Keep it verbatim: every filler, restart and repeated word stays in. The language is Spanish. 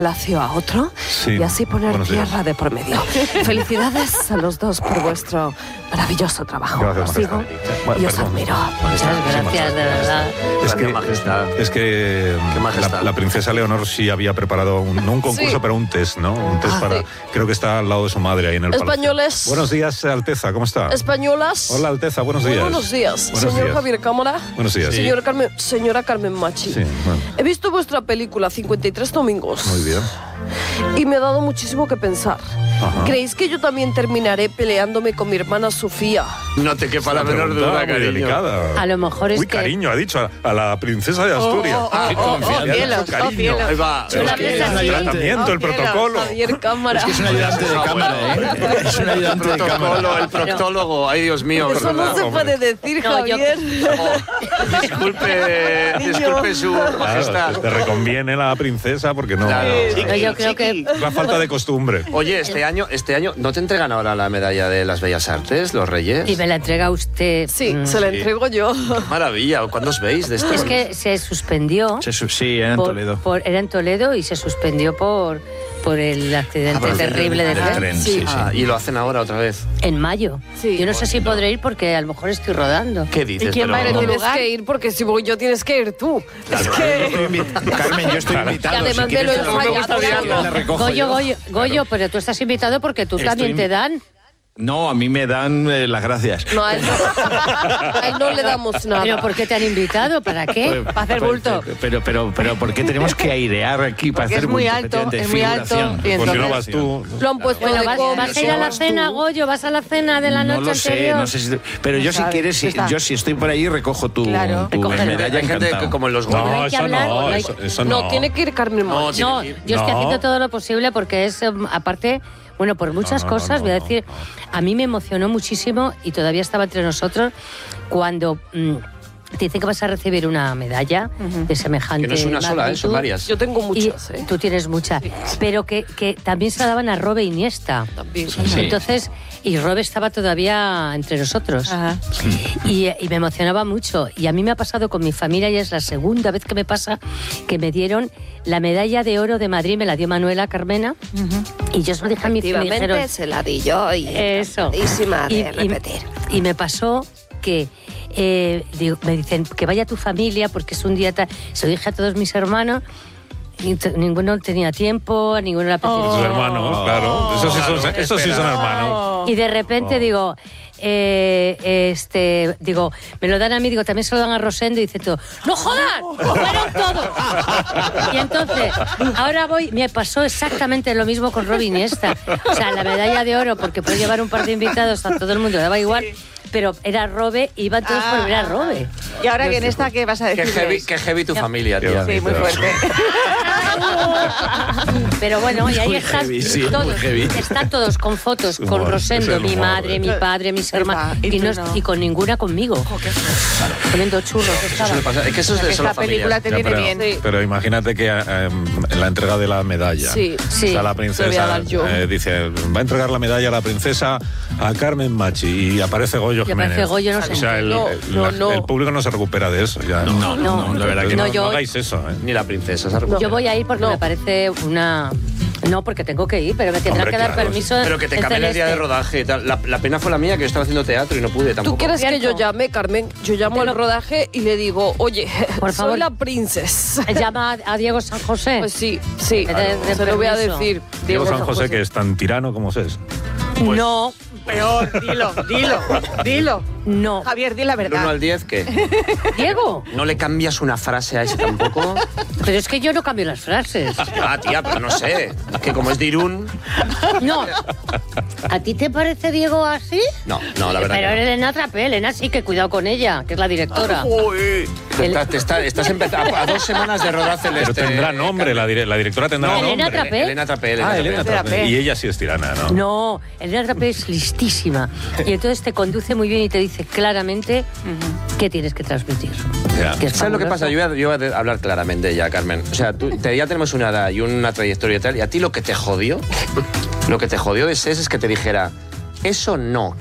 Palacio a otro, sí, y así poner tierra de por medio. Felicidades a los dos por vuestro maravilloso trabajo. Gracias, os sigo bueno, y os perdón. admiro. Muchas gracias, de verdad. Es que, majestad. es que la, la princesa Leonor sí había preparado, un, no un concurso, sí, pero un test, ¿no? Un test ah, para, sí. Creo que está al lado de su madre ahí en el Españoles. Palacio. Buenos días, Alteza, ¿cómo está? Españolas. Hola, Alteza, buenos días. Buenos días. Buenos Señor días. Javier Cámara. Buenos días. Sí. Señora, Carmen, señora Carmen Machi. Sí, bueno. He visto vuestra película cincuenta y tres domingos. Muy bien. Y me ha dado muchísimo que pensar. Ajá. ¿Creéis que yo también terminaré peleándome con mi hermana Sofía? No te quepa la menor duda, cariño. Delicada. A lo mejor es Uy, que... cariño, ha dicho a, a la princesa de Asturias. Oh, oh, oh, oh, oh, oh, cielos, oh, cielos. Ahí va. Es que es el tratamiento, oh, el protocolo. Javier Cámara. Es que es un ayudante de cámara, ¿eh? Es un ayudante de cámara. El proctólogo, ay Dios mío. Eso no se puede decir, no, Javier. Yo... Oh, disculpe, disculpe su majestad. Claro, te reconviene la princesa porque no... Claro. Sí, no, yo creo que... La falta de costumbre. Oye, este año, este año, ¿no te entregan ahora la medalla de las Bellas Artes, los Reyes? Y me la entrega usted. Sí, mm, se la sí. entrego yo. Qué maravilla. ¿Cuándo os veis de esto? Es que se suspendió. Se, sí, era en por, Toledo. Por, era en Toledo y se suspendió por, por el accidente Ah, terrible del del tren. tren. Sí. Sí, sí. Ah, y lo hacen ahora otra vez. En mayo. Sí. Yo no sé si podré ir porque a lo mejor estoy rodando. ¿Qué dices? ¿Y quién Pero va a ir en no. tu lugar? Tienes que ir porque si voy yo tienes que ir tú. Es Yo que... estoy invitado. Carmen, yo estoy invitado. Y además si me lo quieres, he te lo- ensayado. te la recojo Goyo, yo. Goyo, Goyo, Claro. pero tú estás invitado porque tú Estoy también invi- te dan. No, a mí me dan eh, las gracias. No, a él no, a él no le damos nada. ¿Pero por qué te han invitado? ¿Para qué? Pues, Para hacer pues, bulto. Pero, pero, pero, pero ¿por qué tenemos que airear aquí para Porque hacer es muy bulto? alto, Efectivamente, es muy alto, figuración. y Pues si no entonces- vas tú... Lo han puesto Bueno, de vas, comer, vas a ir a la vas cena, tú. Goyo, vas a la cena de la noche No lo sé, anterior. no sé si... Pero yo si sabes, quieres, si, está. yo si estoy por ahí recojo tu, Claro. tu Recoge. medalla, Hay gente encantado. que como en los No, goles. hay que eso hablar, no, no hay- eso, eso no. No, tiene que ir Carmen No, Machi. No, tiene que ir. yo estoy No. haciendo todo lo posible porque es, eh, aparte, bueno, por muchas No, no, no, cosas, no, voy a no, decir, no. a mí me emocionó muchísimo y todavía estaba entre nosotros cuando mm, te dicen que vas a recibir una medalla de semejante Que no es una sola, ¿eh? Son magnitud. varias. Yo tengo Y muchas, ¿eh? tú tienes muchas, pero que, que también se la daban a Robe Iniesta. También. Sí. Entonces, y Robe estaba todavía entre nosotros. Ajá. Y, y me emocionaba mucho. Y a mí me ha pasado con mi familia y es la segunda vez que me pasa que me dieron la medalla de oro de Madrid, me la dio Manuela Carmena. Y yo se lo dije a mi familia. Me dijeron, se la di yo y eso. encantadísima de Y- y- repetir. Y me pasó que eh, digo, me dicen que vaya tu familia porque es un día tal. Se lo dije a todos mis hermanos. Y t- ninguno tenía tiempo, a ninguno le apetecía. Sus hermanos, claro. Esos sí son, esos sí son hermanos. Y de repente Oh. digo, eh, este, digo, me lo dan a mí, digo, también se lo dan a Rosendo y dice todo, ¡no jodas! ¡Fueron todos! Y entonces, ahora voy, me pasó exactamente lo mismo con Robe Iniesta. O sea, la medalla de oro, porque puede llevar un par de invitados, a todo el mundo le daba igual, pero era Robe, iban todos por ver a Robe. Y ahora que en esta, ¿qué vas a Qué decir? heavy, qué heavy tu familia, Qué tía. bonito. Sí, muy fuerte. Pero bueno, y ahí Muy están heavy, sí, todos, muy heavy. están todos con fotos, con Humor, Rosendo, es el mi humor, madre, ¿eh? mi padre, mis hermanos, y y, tú no- no. y con ninguna conmigo. Comiendo churros Eso estaba. suele pasar. Es que eso es de Esta sola película familia. te Ya, viene pero, bien. Sí. pero imagínate que eh, en la entrega de la medalla, Sí, sí. o sea, la Te voy a princesa dar yo. eh, dice, va a entregar la medalla a la princesa a Carmen Machi y aparece Goyo Y Jiménez. aparece Goyo, no sé. O sea, el, No, el- no, la- no. el público no se recupera de eso. Ya. No, no, no, la verdad que No, no, yo- no hagáis eso. ¿eh? Ni la princesa. se ha recuperado. Yo voy a ir porque No. me parece una... No, porque tengo que ir, pero me tendrá Hombre, que dar claro, permiso. Pero que te el cambien el día de Celeste. rodaje y tal. La, la pena fue la mía, que yo estaba haciendo teatro y no pude tampoco. ¿Tú quieres que Cierto. yo llame, Carmen? Yo llamo al rodaje y le digo, oye, Por favor. soy la princesa. Llama a Diego San José. Pues sí, sí. Me de- de Se lo voy a permiso. decir. Diego San José, que es tan tirano como es. No, Peor, dilo, dilo, dilo. no. Javier, di la Del uno verdad. al diez, ¿qué? Diego, ¿No le cambias una frase a ese tampoco? pero es que yo no cambio las frases. Ah, tía, pero no sé. Que como es de Irún... No. ¿A ti te parece Diego así? No, no, la verdad Pero que no. Elena Trapé, Elena sí, que cuidado con ella, que es la directora. Uy. Te está- te está- estás empezando a dos semanas de rodar Celeste. Pero tendrá nombre, la, dire- la directora tendrá No, Elena nombre. Trapé. Elena Trapé. Elena Ah, Trapé. Elena Trapé. Trapé. Y ella sí es tirana, ¿no? No, Elena Trapé es listísima. Y entonces te conduce muy bien y te dice claramente qué tienes que transmitir. Ya. Que es ¿Sabes lo que fabuloso. pasa? Yo voy, a, yo voy a hablar claramente ya, Carmen. O sea, tú, te- ya tenemos una edad y una trayectoria y tal, y a ti lo que te jodió, lo que te jodió de S E S es que te dijera, eso no,